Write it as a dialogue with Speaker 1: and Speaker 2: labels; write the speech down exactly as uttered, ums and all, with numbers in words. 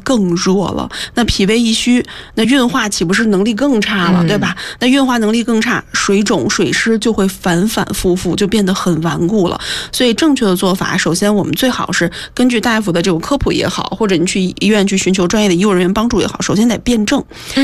Speaker 1: 更弱了。那脾胃一虚，那运化岂不是能力更差了，对吧？那运化能力更差，水肿水湿就会反反复复，就变得很顽固了。所以正确的做法，首先我们最好是根据大夫的这种科普也好，或者你去医院去寻求专业的医务人员帮助也好，首先得辩证。